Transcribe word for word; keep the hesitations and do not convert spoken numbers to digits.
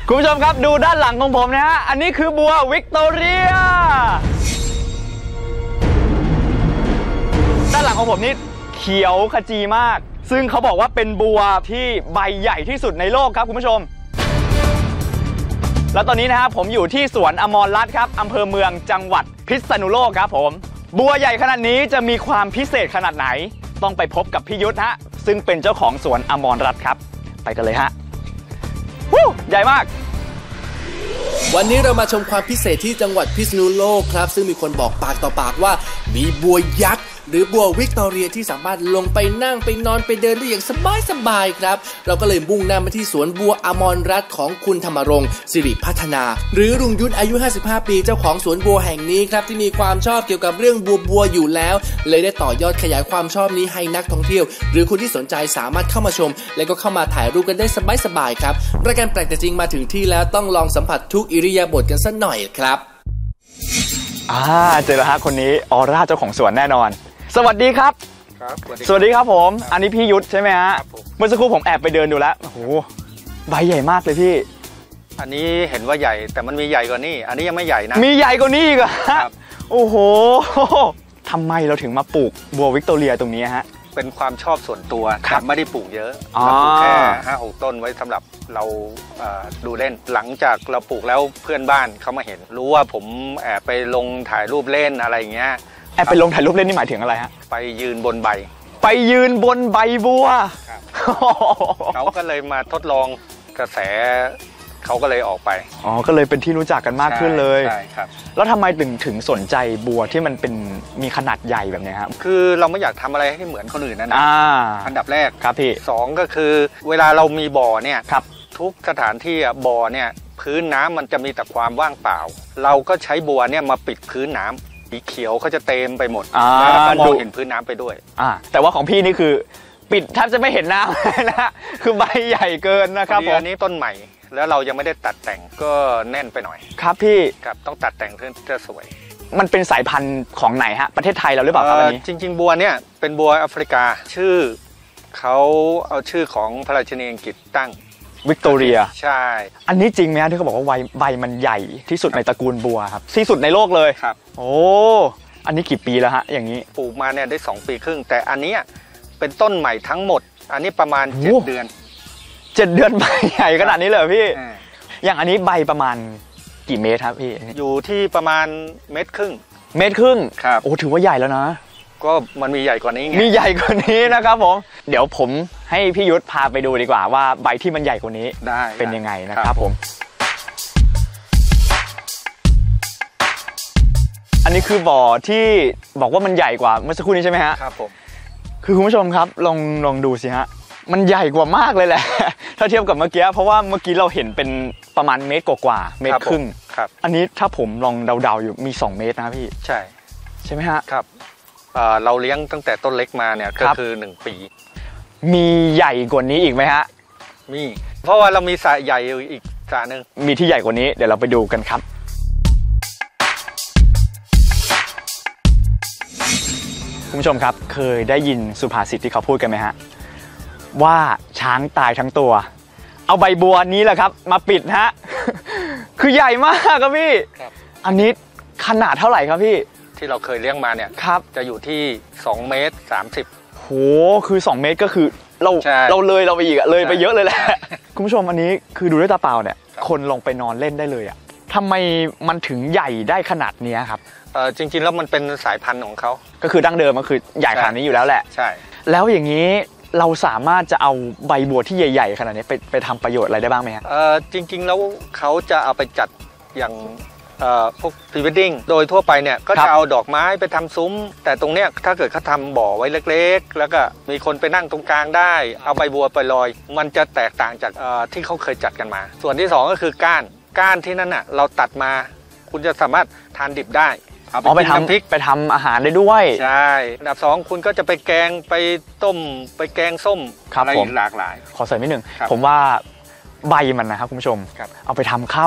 คุณผู้ชมครับดูด้านหลังของผมนะฮะอันนี้คือบัววิกตอเรียด้านหลังของผมนี่เขียวขจีมากซึ่งเขาบอกว่าเป็นบัวที่ใบใหญ่ที่สุดในโลกครับคุณผู้ชมแล้วตอนนี้นะครับผมอยู่ที่สวนอมรรัตน์ครับอำเภอเมืองจังหวัดพิษณุโลกครับผมบัวใหญ่ขนาดนี้จะมีความพิเศษขนาดไหนต้องไปพบกับพี่ยุทธฮะซึ่งเป็นเจ้าของสวนอมรรัตน์ครับไปกันเลยฮะวู้ใหญ่มากวันนี้เรามาชมความพิเศษที่จังหวัดพิษณุโลกครับซึ่งมีคนบอกปากต่อปากว่ามีบัวยักษ์หรือบัววิกตอเรียที่สามารถลงไปนั่งไปนอนไปเดินได้อย่างสบายๆครับเราก็เลยมุ่งหน้ามาที่สวนบัวอมรรัตน์ของคุณธรรมรงค์สิริพัฒนาหรือลุงยุทธอายุห้าสิบห้าปีเจ้าของสวนบัวแห่งนี้ครับที่มีความชอบเกี่ยวกับเรื่องบัวบัวอยู่แล้วเลยได้ต่อยอดขยายความชอบนี้ให้นักท่องเที่ยวหรือคุณที่สนใจสามารถเข้ามาชมและก็เข้ามาถ่ายรูปกันได้สบายๆครับรายการแปลกแต่จริงมาถึงที่แล้วต้องลองสัมผัสทุกอิริยาบถกันสักหน่อยครับอ่าเจอแล้วฮะคนนี้ออร่าเจ้าของสวนแน่นอนสวัสดีครับครับสวัสดีครับผมอันนี้พี่ยุทธใช่ไหมฮะเมื่อสักครู่ผมแอบไปเดินดูแล้วโอ้โหใบใหญ่มากเลยพี่อันนี้เห็นว่าใหญ่แต่มันมีใหญ่กว่านี้อันนี้ยังไม่ใหญ่นะมีใหญ่กว่านี้อีกเหรอครับโอ้โหทำไมเราถึงมาปลูกบัววิกตอเรียตรงนี้ฮะเป็นความชอบส่วนตัวครับไม่ได้ปลูกเยอะเราปลูกแค่ห้าหกต้นไว้สำหรับเราดูเล่นหลังจากเราปลูกแล้วเพื่อนบ้านเขามาเห็นรู้ว่าผมแอบไปลงถ่ายรูปเล่นอะไรอย่างเงี้ยแอบไปลงถ่ายรูปเล่นนี่หมายถึงอะไรฮะไปยืนบนใบไปยืนบนใบบัวเขาก็เลยมาทดลองกระแสเขาก็เลยออกไปอ๋อก็เลยเป็นที่รู้จักกันมากขึ้นเลยใช่ครับแล้วทำไมถึงถึงสนใจบัวที่มันเป็นมีขนาดใหญ่แบบนี้ครับคือเราไม่อยากทำอะไรให้เหมือนคนอื่นนะนะอันดับแรกครับพี่สองก็คือเวลาเรามีบ่อเนี่ยทุกสถานที่บ่อเนี่ยพื้นน้ำมันจะมีแต่ความว่างเปล่าเราก็ใช้บัวเนี่ยมาปิดพื้นน้ำสีเขียวเขาจะเต็มไปหมดแล้วก็มองเห็นพื้นน้ำไปด้วยอ่าแต่ว่าของพี่นี่คือปิดแทบจะไม่เห็นน้ำนะคือใบใหญ่เกินนะครับผมอันนี้ต้นใหม่แล้วเรายังไม่ได้ตัดแต่งก็แน่นไปหน่อยครับพี่ครับต้องตัดแต่งเพื่อจะสวยมันเป็นสายพันธุ์ของไหนฮะประเทศไทยเราหรือเปล่าครับอันนี้จริงๆบัวเนี่ยเป็นบัวแอฟริกาชื่อเขาเอาชื่อของพระราชินีอังกฤษตั้งวิกตอเรียใช่อันนี้จริงไหมฮะที่เขาบอกว่าใบใบมันใหญ่ที่สุดในตระกูลบัวครับที่สุดในโลกเลยครับโอ้อันนี้กี่ปีแล้วฮะอย่างนี้ปลูกมาเนี่ยได้สองปีครึ่งแต่อันนี้เป็นต้นใหม่ทั้งหมดอันนี้ประมาณเจ็ดเดือนเจ็ดเดือนใบใหญ่ขนาดนี้เลยพี่อย่างอันนี้ใบประมาณกี่เมตรครับพี่อยู่ที่ประมาณเมตรครึ่งเมตรครึ่งครับโอ้ถือว่าใหญ่แล้วนะก็มันมีใหญ่กว่านี้ไงมีใหญ่กว่านี้นะครับผมเดี๋ยวผมให้พี่ยุทธพาไปดูดีกว่าว่าใบที่มันใหญ่กว่านี้ได้เป็นยังไงนะครับผมอันนี้คือบ่อที่บอกว่ามันใหญ่กว่าเมื่อสักครู่นี้ใช่ไหมฮะครับผมคือคุณผู้ชมครับลองลองดูสิฮะมันใหญ่กว่ามากเลยแหละถ้าเทียบกับเมื่อกี้เพราะว่าเมื่อกี้เราเห็นเป็นประมาณเมตรกว่าเมตรครึ่งครับอันนี้ถ้าผมลองเดาๆอยู่มีสองเมตรนะพี่ใช่ใช่ไหมฮะครับเราเลี้ยงตั้งแต่ต้นเล็กมาเนี่ยก็คือหนึ่งปีมีใหญ่กว่านี้อีกไหมฮะมีเพราะว่าเรามีสระใหญ่อีกสระหนึ่งมีที่ใหญ่กว่านี้เดี๋ยวเราไปดูกันครับคุณผู้ชมครับเคยได้ยินสุภาษิตที่เขาพูดกันไหมฮะว่าช้างตายทั้งตัวเอาใบบัวนี้แหละครับมาปิดฮะคือใหญ่มากครับพี่อันนี้ขนาดเท่าไหร่ครับพี่ที่เราเคยเลี้ยงมาเนี่ยครับจะอยู่ที่สองเมตรสามสิบโหคือสองเมตรก็คือเราเราเลยเราไปอีกอะเลยไปเยอะเลยแหละคุณผู้ชมอันนี้คือดูด้วยตาเปล่าเนี่ยคนลงไปนอนเล่นได้เลยอะทำไมมันถึงใหญ่ได้ขนาดนี้ครับเออจริงๆแล้วมันเป็นสายพันธุ์ของเขาก็คือดั้งเดิมมันคือใหญ่ขนาดนี้อยู่แล้วแหละใช่แล้วอย่างนี้เราสามารถจะเอาใบบัวที่ใหญ่ๆขนาดนี้ไปไปทำประโยชน์อะไรได้บ้างไหมครับเออจริงๆแล้วเขาจะเอาไปจัดอย่างเอ่อพวกพรีเวดดิ้งโดยทั่วไปเนี่ยก็จะเอาดอกไม้ไปทำซุ้มแต่ตรงเนี้ยถ้าเกิดเขาทำบ่อไว้เล็กๆแล้วก็มีคนไปนั่งตรงกลางได้เอาใบบัวไปลอยมันจะแตกต่างจากที่เขาเคยจัดกันมาส่วนที่สองก็คือก้านก้านที่นั่นน่ะเราตัดมาคุณจะสามารถทานดิบได้เอาไปทำพริกไปทำอาหารได้ด้วยใช่อันดับสองคุณก็จะไปแกงไปต้มไปแกงส้มอะไรหลากหลายขอเสริมนิดนึงผมว่าใบมันนะครับคุณผู้ชมเอาไปทำข้าว